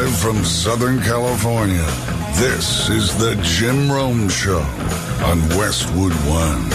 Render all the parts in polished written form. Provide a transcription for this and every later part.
Live from Southern California, this is the Jim Rome Show on Westwood One.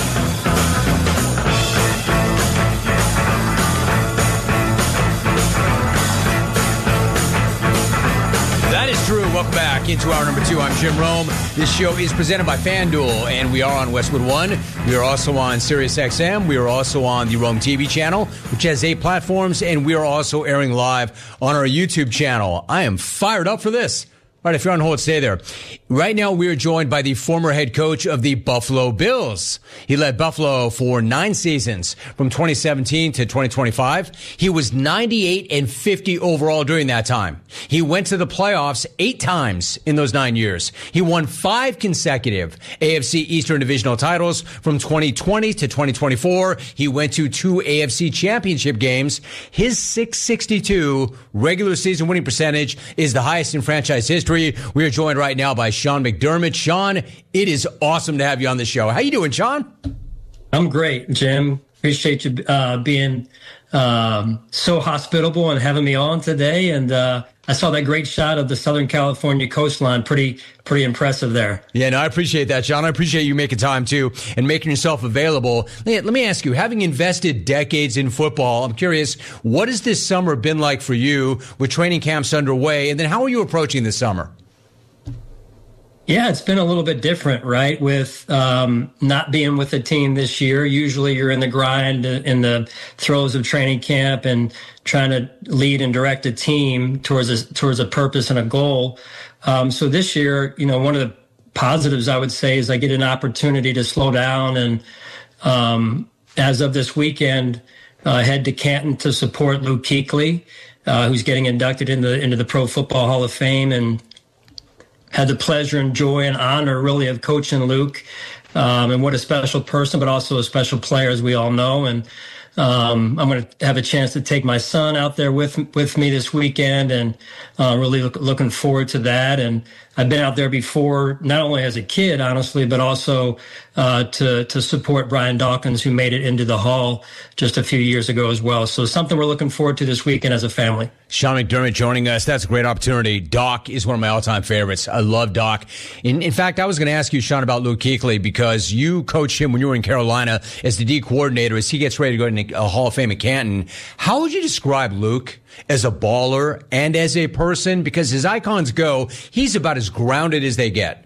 That is true. Welcome back into hour number 2. I'm Jim Rome. This show is presented by FanDuel, and we are on Westwood One. We are also on Sirius XM. We are also on the Rome TV channel, which has 8 platforms, and we are also airing live on our YouTube channel. I am fired up for this. All right, if you're on hold, stay there. Right now, we are joined by the former head coach of the Buffalo Bills. He led Buffalo for 9 seasons from 2017 to 2025. He was 98-50 overall during that time. He went to the playoffs 8 times in those 9 years. He won 5 consecutive AFC Eastern Divisional titles from 2020 to 2024. He went to 2 AFC Championship games. His .662 regular season winning percentage is the highest in franchise history. We are joined right now by Sean McDermott. Sean, it is awesome to have you on the show. How you doing, Sean? I'm great, Jim. Appreciate you being so hospitable and having me on today. And I saw that great shot of the Southern California coastline. Pretty impressive there. Yeah, no, I appreciate that, Sean. I appreciate you making time, too, and making yourself available. Let me ask you, having invested decades in football, I'm curious, what has this summer been like for you with training camps underway? And then how are you approaching this summer? Yeah, it's been a little bit different, right? With not being with the team this year. Usually you're in the grind, in the throes of training camp and trying to lead and direct a team towards a purpose and a goal. So this year, one of the positives I would say is I get an opportunity to slow down. And as of this weekend, head to Canton to support Luke Kuechly, who's getting inducted into the Pro Football Hall of Fame, and had the pleasure and joy and honor, really, of coaching Luke. And what a special person, but also a special player, as we all know. And I'm going to have a chance to take my son out there with me this weekend, and really looking forward to that. And I've been out there before, not only as a kid, honestly, but also to support Brian Dawkins, who made it into the Hall just a few years ago as well. So something we're looking forward to this weekend as a family. Sean McDermott joining us. That's a great opportunity. Doc is one of my all-time favorites. I love Doc. In fact, I was going to ask you, Sean, about Luke Kuechly, because you coached him when you were in Carolina as the D coordinator as he gets ready to go into a Hall of Fame at Canton. How would you describe Luke as a baller and as a person? Because as icons go, he's about as grounded as they get.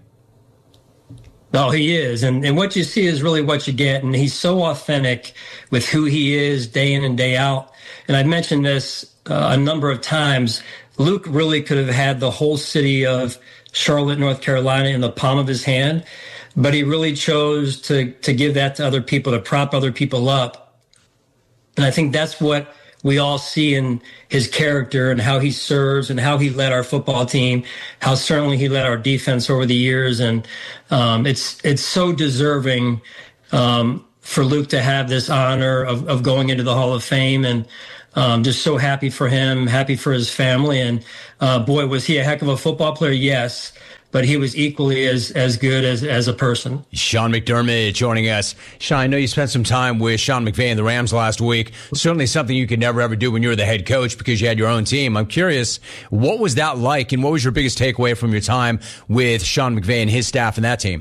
Oh, he is. And what you see is really what you get. And he's so authentic with who he is day in and day out. And I've mentioned this a number of times. Luke really could have had the whole city of Charlotte, North Carolina in the palm of his hand, but he really chose to give that to other people, to prop other people up. And I think that's what we all see in his character and how he serves and how he led our football team, how certainly he led our defense over the years. And it's so deserving for Luke to have this honor of going into the Hall of Fame. And just so happy for him, happy for his family. And boy, was he a heck of a football player? Yes. But he was equally as good as a person. Sean McDermott joining us. Sean, I know you spent some time with Sean McVay and the Rams last week. Certainly something you could never, ever do when you were the head coach because you had your own team. I'm curious, what was that like, and what was your biggest takeaway from your time with Sean McVay and his staff and that team?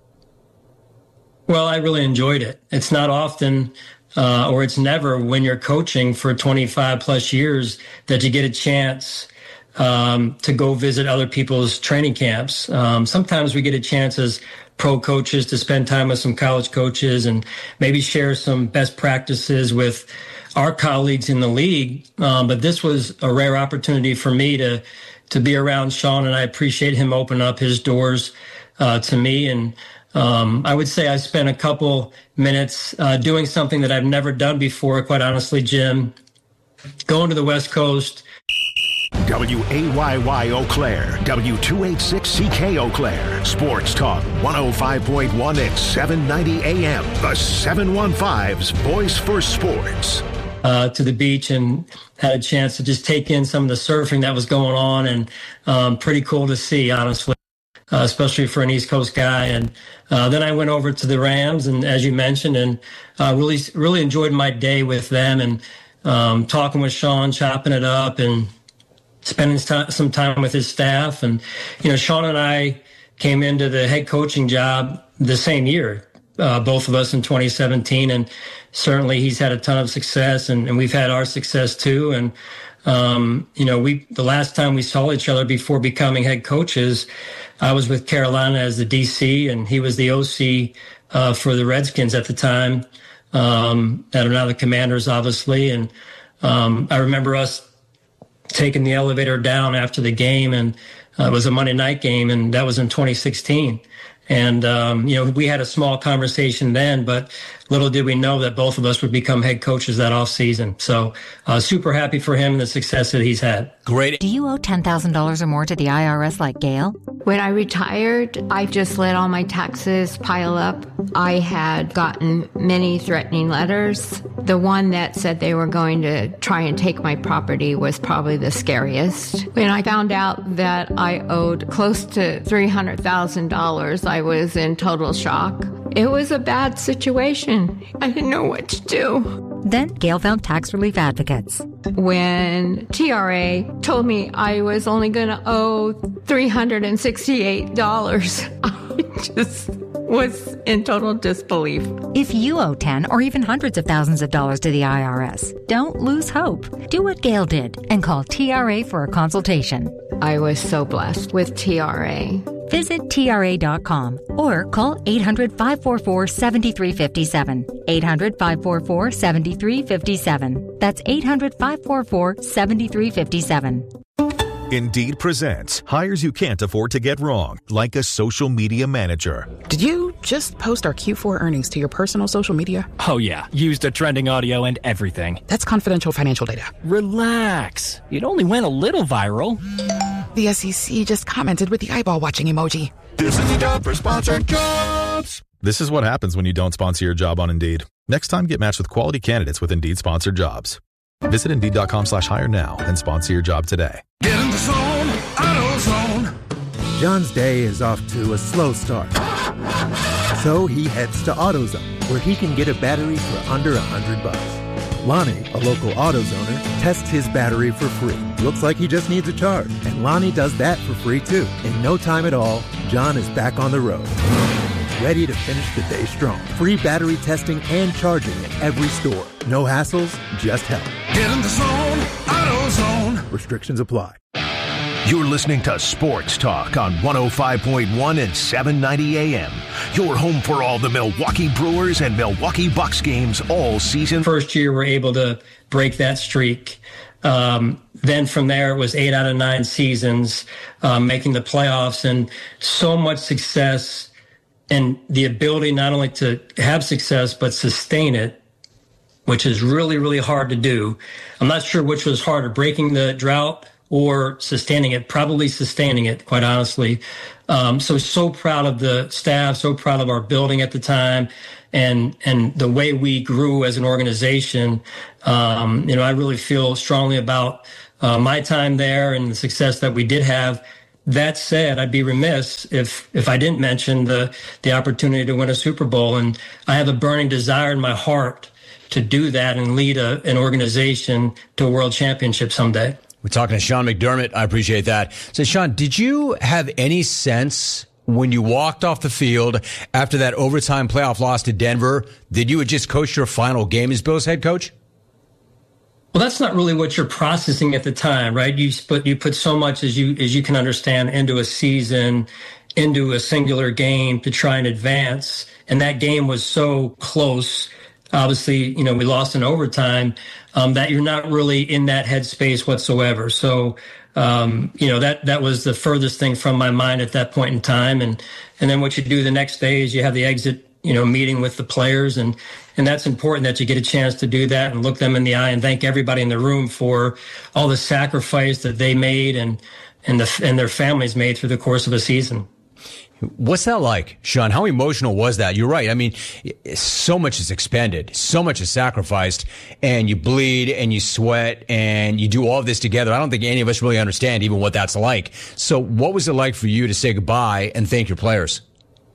Well, I really enjoyed it. It's not often, or it's never, when you're coaching for 25 plus years that you get a chance to go visit other people's training camps. Sometimes we get a chance as pro coaches to spend time with some college coaches and maybe share some best practices with our colleagues in the league. But this was a rare opportunity for me to be around Sean, and I appreciate him opening up his doors to me. And I would say I spent a couple minutes doing something that I've never done before, quite honestly, Jim, going to the West Coast. WAYY Eau Claire, W286CK Eau Claire, Sports Talk 105.1 at 790 AM, the 715's voice for sports. To the beach and had a chance to just take in some of the surfing that was going on, and pretty cool to see, honestly, especially for an East Coast guy. And then I went over to the Rams, and as you mentioned, and really enjoyed my day with them, and talking with Sean, chopping it up, and spending some time with his staff. And, Sean and I came into the head coaching job the same year, both of us in 2017. And certainly he's had a ton of success, and we've had our success too. And, the last time we saw each other before becoming head coaches, I was with Carolina as the DC, and he was the OC for the Redskins at the time, that are now the Commanders, obviously. And I remember us taking the elevator down after the game, and it was a Monday night game, and that was in 2016. And, we had a small conversation then, but little did we know that both of us would become head coaches that off season. So super happy for him and the success that he's had. Great. Do you owe $10,000 or more to the IRS like Gail? When I retired, I just let all my taxes pile up. I had gotten many threatening letters. The one that said they were going to try and take my property was probably the scariest. When I found out that I owed close to $300,000, I was in total shock. It was a bad situation. I didn't know what to do. Then Gail found tax relief advocates. When TRA told me I was only going to owe $368, I just was in total disbelief. If you owe 10 or even hundreds of thousands of dollars to the IRS, don't lose hope. Do what Gail did and call TRA for a consultation. I was so blessed with TRA. Visit TRA.com or call 800-544-7357. 800-544-7357. That's 800-544-7357. Indeed presents hires you can't afford to get wrong, like a social media manager. Did you just post our Q4 earnings to your personal social media? Oh yeah, used the trending audio and everything. That's confidential financial data. Relax. It only went a little viral. The SEC just commented with the eyeball watching emoji. This is the job for sponsored jobs. This is what happens when you don't sponsor your job on Indeed. Next time, get matched with quality candidates with Indeed sponsored jobs. Visit Indeed.com/hire now and sponsor your job today. Get in the zone, AutoZone. John's day is off to a slow start. So he heads to AutoZone, where he can get a battery for under $100. Lonnie, a local AutoZoner, tests his battery for free. Looks like he just needs a charge, and Lonnie does that for free too. In no time at all, John is back on the road, ready to finish the day strong. Free battery testing and charging at every store. No hassles, just help. Get in the zone, AutoZone. Restrictions apply. You're listening to Sports Talk on 105.1 and 790 AM. Your home for all the Milwaukee Brewers and Milwaukee Bucks games all season. First year, we're able to break that streak. Then from there, it was 8 out of 9 seasons, making the playoffs, and so much success and the ability not only to have success, but sustain it, which is really, really hard to do. I'm not sure which was harder, breaking the drought or sustaining it, probably sustaining it, quite honestly. So proud of the staff, so proud of our building at the time and the way we grew as an organization. I really feel strongly about my time there and the success that we did have. That said, I'd be remiss if I didn't mention the opportunity to win a Super Bowl. And I have a burning desire in my heart to do that and lead an organization to a world championship someday. We're talking to Sean McDermott. I appreciate that. So, Sean, did you have any sense when you walked off the field after that overtime playoff loss to Denver that you had just coached your final game as Bills head coach? Well, that's not really what you're processing at the time, right? You put so much as you can understand into a season, into a singular game to try and advance. And that game was so close. Obviously, we lost in overtime, that you're not really in that headspace whatsoever. So, that was the furthest thing from my mind at that point in time. And then what you do the next day is you have the exit, meeting with the players. And that's important that you get a chance to do that and look them in the eye and thank everybody in the room for all the sacrifice that they made and their families made through the course of a season. What's that like, Sean? How emotional was that? You're right. I mean, so much is expended, so much is sacrificed, and you bleed and you sweat and you do all of this together. I don't think any of us really understand even what that's like. So what was it like for you to say goodbye and thank your players?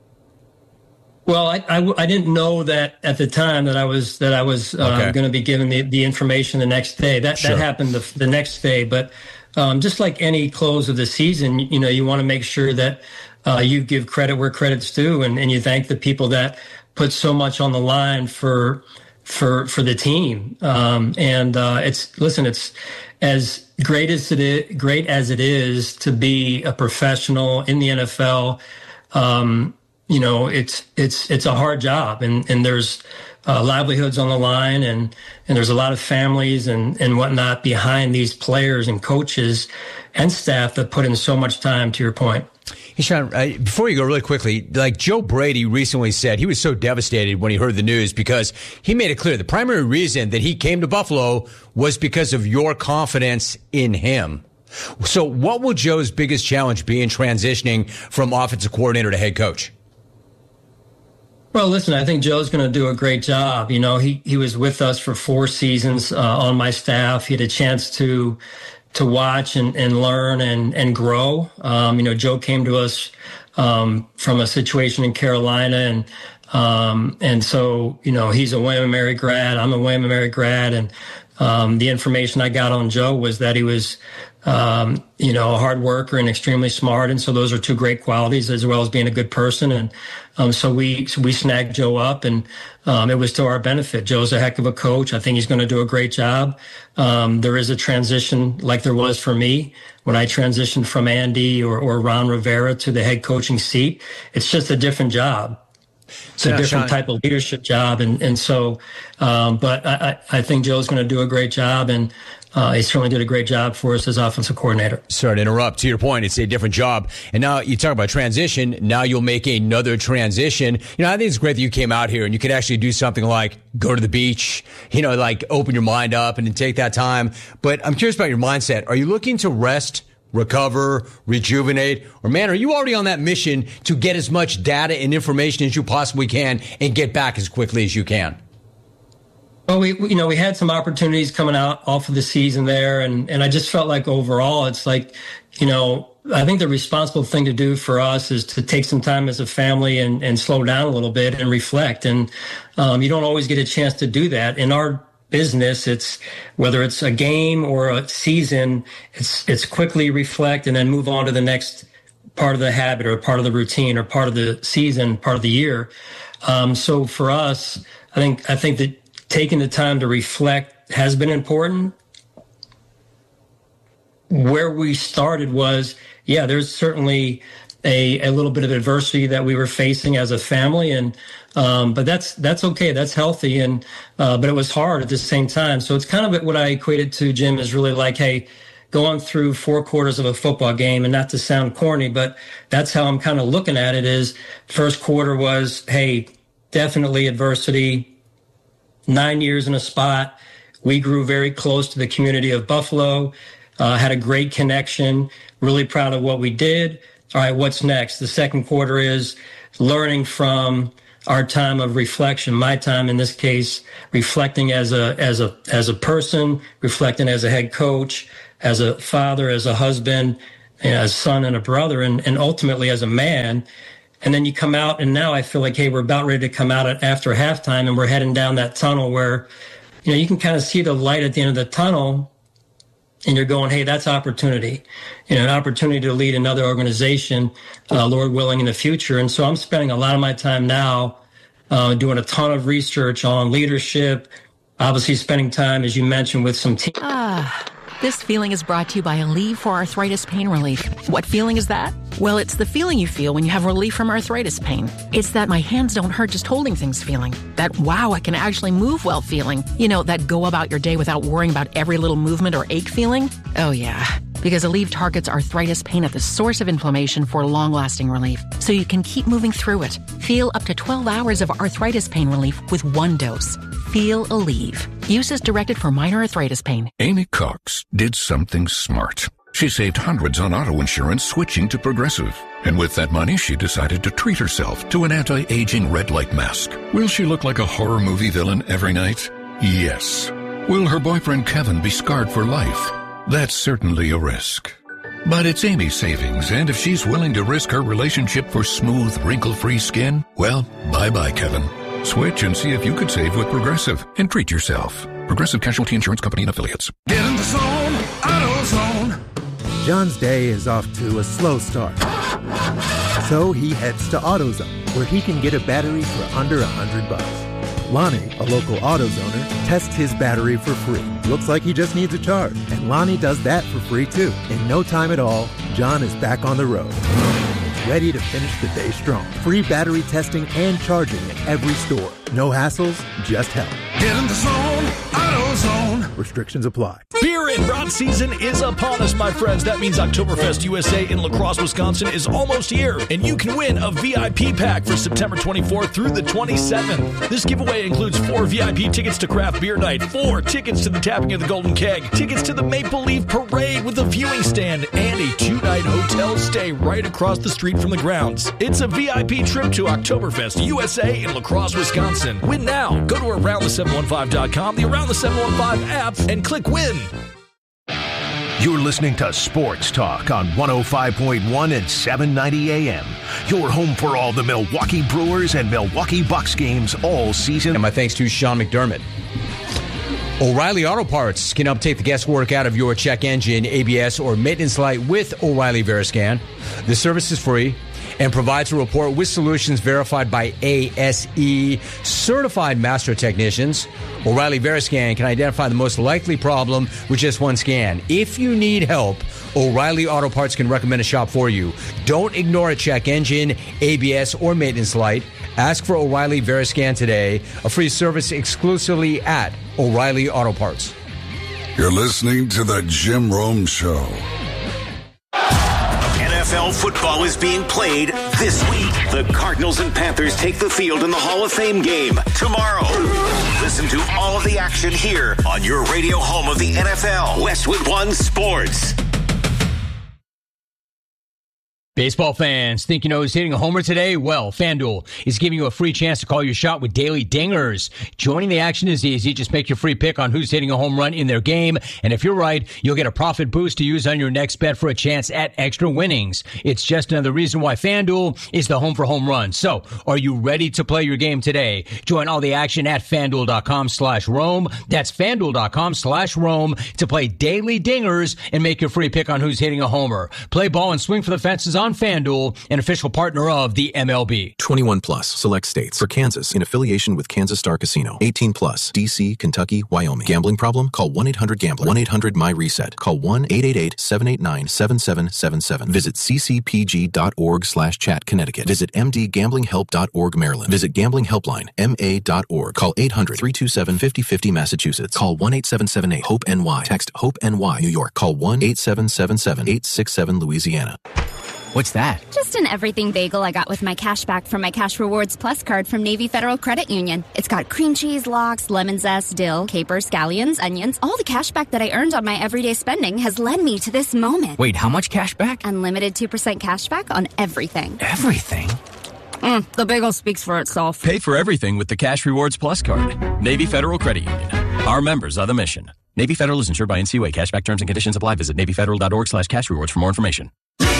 Well, I didn't know that at the time that I was going to be given the information the next day. That happened the next day, but just like any close of the season, you want to make sure that you give credit where credit's due, and you thank the people that put so much on the line for the team. It's as great as it is to be a professional in the NFL. It's a hard job, and there's livelihoods on the line, and there's a lot of families and whatnot behind these players and coaches and staff that put in so much time, to your point. Hey, Sean, before you go really quickly, like Joe Brady recently said, he was so devastated when he heard the news because he made it clear the primary reason that he came to Buffalo was because of your confidence in him. So what will Joe's biggest challenge be in transitioning from offensive coordinator to head coach? Well, listen, I think Joe's going to do a great job. He was with us for 4 seasons on my staff. He had a chance to watch and learn and grow. Joe came to us from a situation in Carolina, and so he's a William & Mary grad. I'm a William & Mary grad, and the information I got on Joe was that he was a hard worker and extremely smart, and so those are 2 great qualities, as well as being a good person. And so we snagged Joe up, and it was to our benefit. Joe's a heck of a coach. I think he's going to do a great job. There is a transition like there was for me when I transitioned from Andy or Ron Rivera to the head coaching seat. It's just a different job. It's a different type of leadership job. And so, but I think Joe's going to do a great job, and he certainly did a great job for us as offensive coordinator. Sorry to interrupt. To your point, it's a different job. And now you talk about transition. Now you'll make another transition. I think it's great that you came out here and you could actually do something like go to the beach, like open your mind up and then take that time. But I'm curious about your mindset. Are you looking to rest, recover, rejuvenate, or man, are you already on that mission to get as much data and information as you possibly can and get back as quickly as you can? Well, we had some opportunities coming out off of the season there, and I just felt like overall, it's like, I think the responsible thing to do for us is to take some time as a family and slow down a little bit and reflect. And you don't always get a chance to do that. In our business, it's whether it's a game or a season, it's quickly reflect and then move on to the next part of the habit or part of the routine or part of the season, part of the year. So for us, I think that taking the time to reflect has been important. Where we started was, there's certainly a little bit of adversity that we were facing as a family, and but that's okay, that's healthy, and but it was hard at the same time. So it's kind of what I equated to, Jim, is really like, hey, going through 4 quarters of a football game, and not to sound corny, but that's how I'm kind of looking at it. Is first quarter was, hey, definitely adversity. 9 years in a spot. We grew very close to the community of Buffalo, had a great connection, really proud of what we did. All right, what's next? The second quarter is learning from our time of reflection, my time in this case, reflecting as a person, reflecting as a head coach, as a father, as a husband, as a son and a brother, and ultimately as a man. And then you come out, and now I feel like, hey, we're about ready to come out after halftime, and we're heading down that tunnel where, you can kind of see the light at the end of the tunnel, and you're going, hey, that's opportunity, an opportunity to lead another organization, Lord willing, in the future. And so I'm spending a lot of my time now doing a ton of research on leadership, obviously spending time, as you mentioned, with some teams. This feeling is brought to you by Aleve for Arthritis Pain Relief. What feeling is that? Well, it's the feeling you feel when you have relief from arthritis pain. It's that my hands don't hurt just holding things feeling. That, wow, I can actually move well feeling. That go about your day without worrying about every little movement or ache feeling. Oh, yeah. Because Aleve targets arthritis pain at the source of inflammation for long-lasting relief, so you can keep moving through it. Feel up to 12 hours of arthritis pain relief with 1 dose. Feel Aleve. Use as directed for minor arthritis pain. Amy Cox did something smart. She saved hundreds on auto insurance switching to Progressive. And with that money, she decided to treat herself to an anti-aging red light mask. Will she look like a horror movie villain every night? Yes. Will her boyfriend Kevin be scarred for life? That's certainly a risk. But it's Amy's savings, and if she's willing to risk her relationship for smooth, wrinkle-free skin, well, bye-bye, Kevin. Switch and see if you could save with Progressive and treat yourself. Progressive Casualty Insurance Company and Affiliates. Get in the zone, AutoZone. John's day is off to a slow start. So he heads to AutoZone, where he can get a battery for under $100. Lonnie, a local AutoZoner, tests his battery for free. Looks like he just needs a charge, and Lonnie does that for free too. In no time at all, John is back on the road, ready to finish the day strong. Free battery testing and charging at every store. No hassles, just help. Get in the zone, AutoZone. Restrictions apply. Beer and brat season is upon us, my friends. That means Oktoberfest USA in La Crosse, Wisconsin is almost here, and you can win a VIP pack for September 24th through the 27th. This giveaway includes 4 VIP tickets to Craft Beer Night, 4 tickets to the tapping of the Golden Keg, tickets to the Maple Leaf Parade with a viewing stand, and a 2-night hotel stay right across the street from the grounds. It's a VIP trip to Oktoberfest USA in La Crosse, Wisconsin. Win now. Go to AroundThe715.com, the Around the 715 app, and click Win. You're listening to Sports Talk on 105.1 and 790 AM. Your home for all the Milwaukee Brewers and Milwaukee Bucks games all season. And my thanks to Sean McDermott. O'Reilly Auto Parts can help take the guesswork out of your check engine, ABS, or maintenance light with O'Reilly Veriscan. The service is free and provides a report with solutions verified by ASE certified master technicians. O'Reilly Veriscan can identify the most likely problem with just one scan. If you need help, O'Reilly Auto Parts can recommend a shop for you. Don't ignore a check engine, ABS, or maintenance light. Ask for O'Reilly Veriscan today, a free service exclusively at O'Reilly Auto Parts. You're listening to The Jim Rome Show. NFL football is being played this week. The Cardinals and Panthers take the field in the Hall of Fame game tomorrow. Listen to all of the action here on your radio home of the NFL, Westwood One Sports. Baseball fans, think you know who's hitting a homer today? Well, FanDuel is giving you a free chance to call your shot with daily dingers. Joining the action is easy. Just make your free pick on who's hitting a home run in their game. And if you're right, you'll get a profit boost to use on your next bet for a chance at extra winnings. It's just another reason why FanDuel is the home for home runs. So, are you ready to play your game today? Join all the action at FanDuel.com/Rome. That's FanDuel.com/Rome to play daily dingers and make your free pick on who's hitting a homer. Play ball and swing for the fences on FanDuel, an official partner of the MLB. 21 plus, select states. For Kansas, in affiliation with Kansas Star Casino. 18 plus, D.C., Kentucky, Wyoming. Gambling problem? Call 1-800-GAMBLER. 1-800-MY-RESET. Call 1-888-789-7777. Visit ccpg.org/chat, Connecticut. Visit mdgamblinghelp.org, Maryland. Visit gamblinghelpline, ma.org. Call 800-327-5050, Massachusetts. Call 1-8778-HOPE-NY. Text HOPE-NY, New York. Call 1-8777-867, Louisiana. What's that? Just an everything bagel I got with my cash back from my Cash Rewards Plus card from Navy Federal Credit Union. It's got cream cheese, lox, lemon zest, dill, capers, scallions, onions. All the cash back that I earned on my everyday spending has led me to this moment. Wait, how much cash back? Unlimited 2% cash back on everything. Everything? The bagel speaks for itself. Pay for everything with the Cash Rewards Plus card. Navy Federal Credit Union. Our members are the mission. Navy Federal is insured by NCUA. Cashback terms and conditions apply. Visit NavyFederal.org/cash rewards for more information.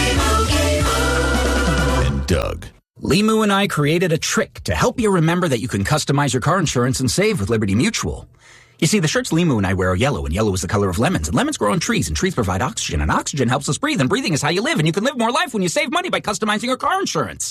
And Doug. Limu and I created a trick to help you remember that you can customize your car insurance and save with Liberty Mutual. You see, the shirts Limu and I wear are yellow, and yellow is the color of lemons, and lemons grow on trees, and trees provide oxygen, and oxygen helps us breathe, and breathing is how you live, and you can live more life when you save money by customizing your car insurance.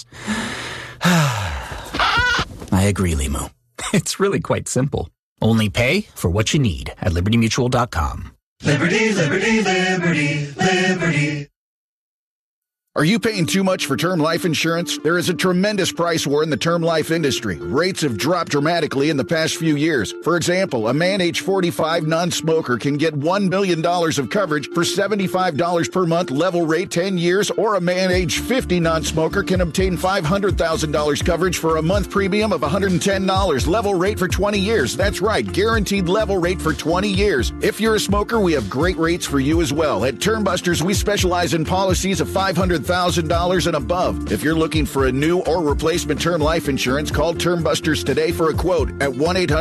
I agree, Limu. It's really quite simple. Only pay for what you need at LibertyMutual.com. Liberty, liberty, liberty, liberty. Are you paying too much for term life insurance? There is a tremendous price war in the term life industry. Rates have dropped dramatically in the past few years. For example, a man age 45 non-smoker can get $1 million of coverage for $75 per month level rate 10 years, or a man age 50 non-smoker can obtain $500,000 coverage for a month premium of $110 level rate for 20 years. That's right, guaranteed level rate for 20 years. If you're a smoker, we have great rates for you as well. At Term Busters, we specialize in policies of $500,000 $10,000 and above. If you're looking for a new or replacement term life insurance, call Term Busters today for a quote at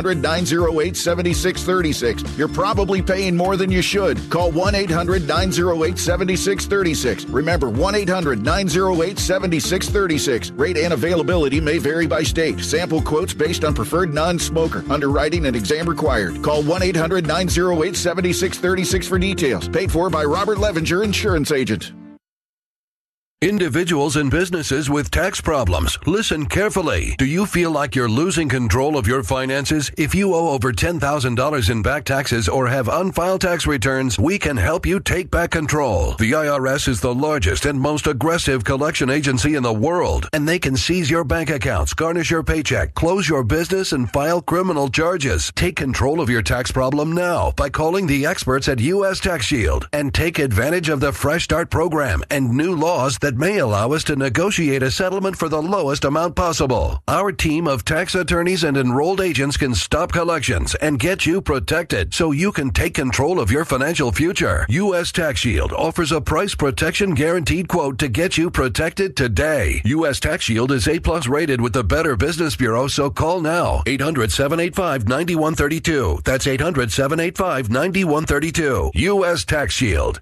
1-800-908-7636. You're probably paying more than you should. Call 1-800-908-7636. Remember, 1-800-908-7636. Rate and availability may vary by state. Sample quotes based on preferred non-smoker. Underwriting and exam required. Call 1-800-908-7636 for details. Paid for by Robert Levenger, Insurance Agent. Individuals and businesses with tax problems, listen carefully. Do you feel like you're losing control of your finances? If you owe over $10,000 in back taxes or have unfiled tax returns, we can help you take back control. The IRS is the largest and most aggressive collection agency in the world, and they can seize your bank accounts, garnish your paycheck, close your business, and file criminal charges. Take control of your tax problem now by calling the experts at U.S. Tax Shield and take advantage of the Fresh Start program and new laws that may allow us to negotiate a settlement for the lowest amount possible. Our team of tax attorneys and enrolled agents can stop collections and get you protected so you can take control of your financial future. U.S. Tax Shield offers a price protection guaranteed quote to get you protected today. U.S. Tax Shield is A+ rated with the Better Business Bureau, so call now. 800-785-9132. That's 800-785-9132. U.S. Tax Shield.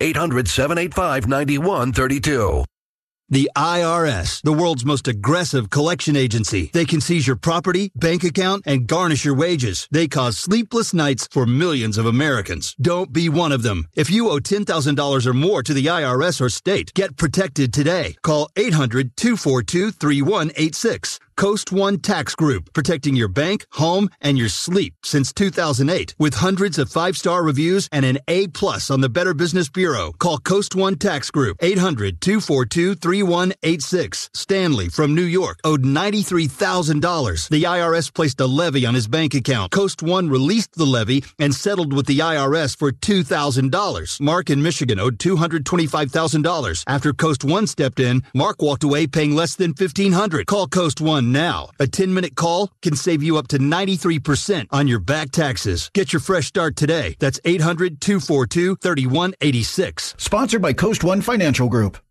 800-785-9132. The IRS, the world's most aggressive collection agency. They can seize your property, bank account, and garnish your wages. They cause sleepless nights for millions of Americans. Don't be one of them. If you owe $10,000 or more to the IRS or state, get protected today. Call 800-242-3186. Coast One Tax Group, protecting your bank, home, and your sleep since 2008. With hundreds of 5-star reviews and an A+ on the Better Business Bureau. Call Coast One Tax Group, 800-242-3186. Stanley from New York owed $93,000. The IRS placed a levy on his bank account. Coast One released the levy and settled with the IRS for $2,000. Mark in Michigan owed $225,000. After Coast One stepped in, Mark walked away paying less than $1,500. Call Coast One now. A 10-minute call can save you up to 93% on your back taxes. Get your fresh start today. That's 800-242-3186. Sponsored by Coast One Financial Group.